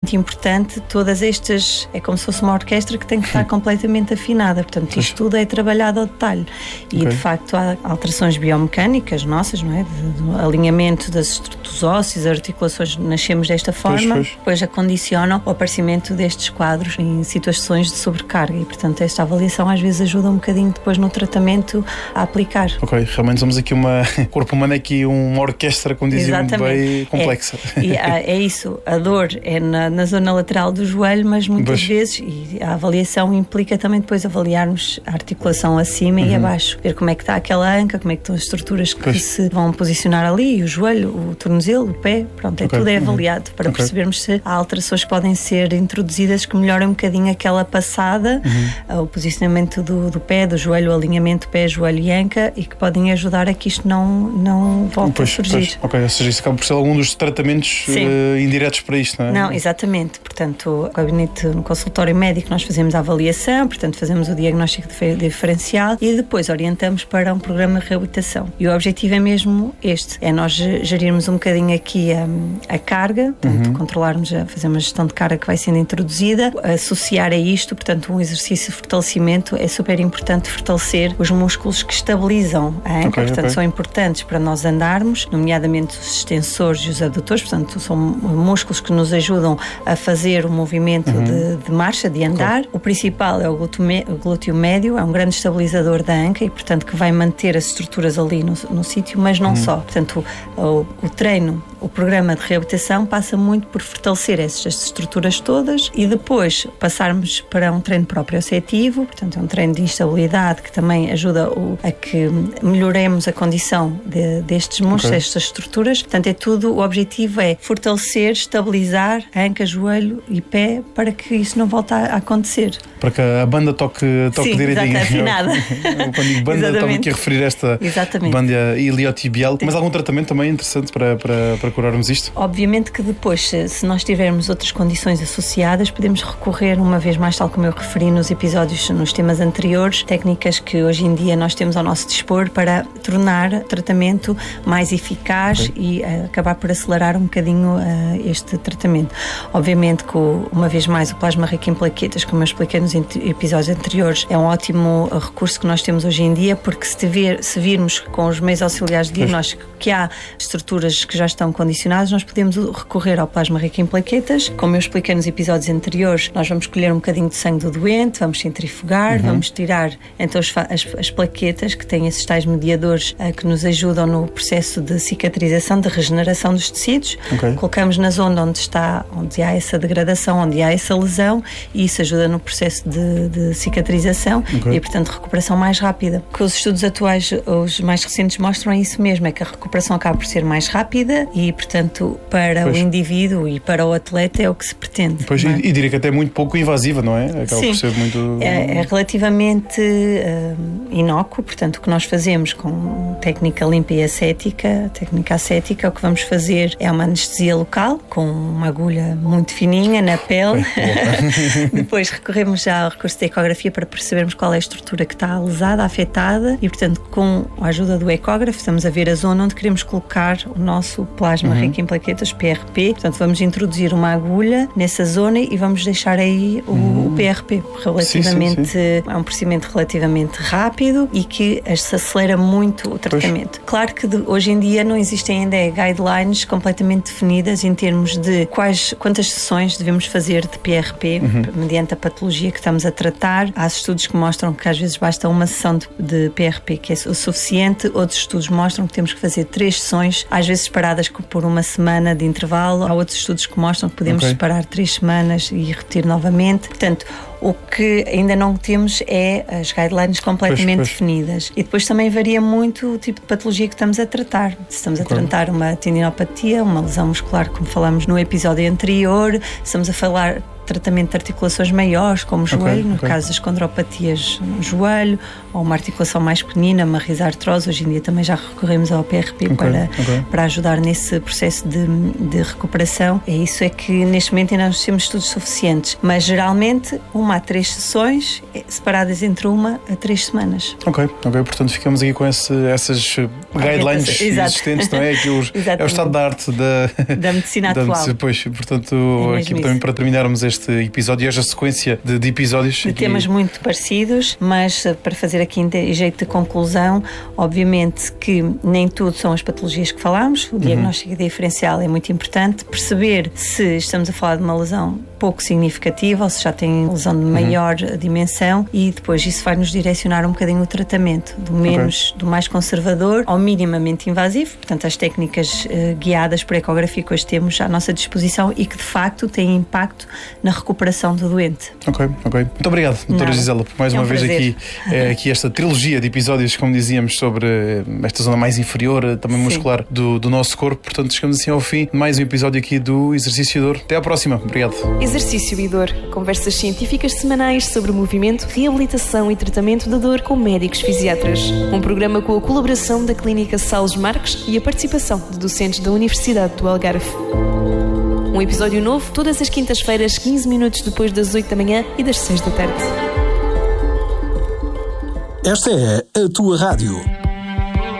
muito importante, todas estas, é como se fosse uma orquestra que tem que estar completamente afinada, portanto isto tudo é trabalhado ao detalhe e de facto há alterações biomecânicas nossas, não é? Do alinhamento dos ossos, articulações, nascemos desta forma, depois acondicionam o aparecimento destes quadros em situações de sobrecarga e portanto esta avaliação às vezes ajuda um bocadinho depois no tratamento a aplicar. Ok, realmente somos aqui o corpo humano é aqui uma orquestra, como dizia, muito bem complexa. É isso, a dor é na zona lateral do joelho, mas muitas vezes, e a avaliação implica também depois avaliarmos a articulação acima e abaixo, ver como é que está aquela anca, como é que estão as estruturas que se vão posicionar ali, o joelho, o tornozelo, o pé, pronto, tudo é avaliado para percebermos se há alterações que podem ser introduzidas que melhoram um bocadinho aquela passada, o posicionamento do pé, do joelho, o alinhamento pé, joelho e anca e que podem ajudar a que isto não volte a surgir. Ou seja, isso acaba por ser algum dos tratamentos indiretos para isto, não é? Não, exatamente. Portanto, no gabinete, no consultório médico, nós fazemos a avaliação, portanto, fazemos o diagnóstico diferencial e depois orientamos para um programa de reabilitação. E o objetivo é mesmo este, é nós gerirmos um bocadinho aqui a carga, portanto, controlarmos, fazer uma gestão de carga que vai sendo introduzida, associar a isto, portanto, um exercício de fortalecimento é super importante fortalecer os músculos que estabilizam a anca, portanto, são importantes para nós andarmos, nomeadamente os extensores e os adutores, portanto, são músculos que nos ajudam a fazer o movimento de marcha, de andar. O principal é o glúteo médio, é um grande estabilizador da anca e, portanto, que vai manter as estruturas ali no sítio, mas não só. Portanto, o treino, o programa de reabilitação passa muito por fortalecer estas estruturas todas e depois passarmos para um treino proprioceptivo, portanto, é um treino de instabilidade que também ajuda a que melhoremos a condição destes músculos, destas estruturas. Portanto, o objetivo é fortalecer, estabilizar a anca, joelho e pé para que isso não volte a acontecer. Para que a banda toque direitinho. Afinada. Quando digo banda, estava aqui a referir esta banda iliotibial. Mas algum tratamento também interessante para curarmos isto? Obviamente que depois, se nós tivermos outras condições associadas, podemos recorrer, uma vez mais, tal como eu referi nos episódios, nos temas anteriores, técnicas que hoje em dia nós temos ao nosso dispor para tornar o tratamento mais eficaz e acabar por acelerar um bocadinho este tratamento. Obviamente que, uma vez mais, o plasma rico em plaquetas, como eu expliquei nos episódios anteriores, é um ótimo recurso que nós temos hoje em dia, porque se virmos com os meios auxiliares de diagnóstico que há estruturas que já estão condicionadas, nós podemos recorrer ao plasma rico em plaquetas. Como eu expliquei nos episódios anteriores, nós vamos colher um bocadinho de sangue do doente, vamos centrifugar, vamos tirar então as plaquetas que têm esses tais mediadores que nos ajudam no processo de cicatrização, de regeneração dos tecidos. Colocamos na zona onde há essa degradação, onde há essa lesão, e isso ajuda no processo de cicatrização e, portanto, recuperação mais rápida. O que os estudos atuais, os mais recentes, mostram é isso mesmo, é que a recuperação acaba por ser mais rápida e, portanto, para o indivíduo e para o atleta é o que se pretende. E diria que até muito pouco invasiva, não é? Acaba por ser muito... É relativamente inócuo, portanto, o que nós fazemos com técnica limpa e ascética, técnica ascética, o que vamos fazer é uma anestesia local, com uma agulha muito fininha na pele. Depois recorremos já ao recurso de ecografia para percebermos qual é a estrutura que está lesada, afetada e, portanto, com a ajuda do ecógrafo, estamos a ver a zona onde queremos colocar o nosso plasma rico em plaquetas, PRP. Portanto, vamos introduzir uma agulha nessa zona e vamos deixar aí o PRP. Relativamente, é um procedimento relativamente rápido e que se acelera muito o tratamento. Claro que hoje em dia não existem ainda guidelines completamente definidas em termos de quantas sessões devemos fazer de PRP mediante a patologia que estamos a tratar. Há estudos que mostram que às vezes basta uma sessão de PRP que é o suficiente, outros estudos mostram que temos que fazer 3 sessões, às vezes separadas por uma semana de intervalo. Há outros estudos que mostram que podemos separar 3 semanas e repetir novamente. Portanto, o que ainda não temos é as guidelines completamente definidas. E depois também varia muito o tipo de patologia que estamos a tratar. Se estamos a tratar uma tendinopatia, uma lesão muscular, como falámos no episódio anterior, estamos a tratamento de articulações maiores, como o joelho, no caso das condropatias no joelho, ou uma articulação mais pequenina, uma risartrose. Hoje em dia também já recorremos ao PRP para ajudar nesse processo de recuperação. É isso, é que neste momento ainda não temos estudos suficientes, mas geralmente 1 a 3 sessões, separadas entre 1 a 3 semanas. Ok, portanto ficamos aqui com essas guidelines existentes, não é? Que é o estado da arte da medicina atual. Pois, portanto, aqui também para terminarmos este episódio e esta sequência de episódios. De temas muito parecidos, mas para fazer aqui em jeito de conclusão, obviamente que nem tudo são as patologias que falámos, o diagnóstico diferencial é muito importante, perceber se estamos a falar de uma lesão pouco significativa ou se já tem lesão de maior dimensão, e depois isso vai nos direcionar um bocadinho o tratamento, do mais conservador ao minimamente invasivo, portanto as técnicas guiadas por ecografia que hoje temos à nossa disposição e que de facto têm impacto na recuperação do doente. Ok. Muito obrigado, doutora Gisela, por mais uma vez aqui esta trilogia de episódios, como dizíamos, sobre esta zona mais inferior, também muscular do nosso corpo. Portanto, chegamos assim ao fim de mais um episódio aqui do Exercício e Dor. Até à próxima. Obrigado. Exercício e Dor. Conversas científicas semanais sobre movimento, reabilitação e tratamento da dor com médicos fisiatras. Um programa com a colaboração da Clínica Salles Marques e a participação de docentes da Universidade do Algarve. Um episódio novo todas as quintas-feiras, 15 minutos depois das 8 da manhã e das 6 da tarde. Esta é a tua rádio.